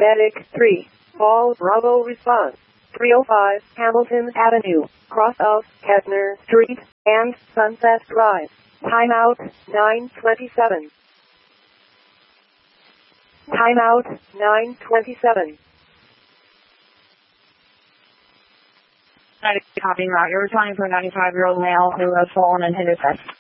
Medic 3. All Bravo response. 305 Hamilton Avenue, cross of Kettner Street and Sunset Drive. Timeout 927. Timeout 927. Copying route. You're responding for a 95-year-old male who has fallen and hit his head.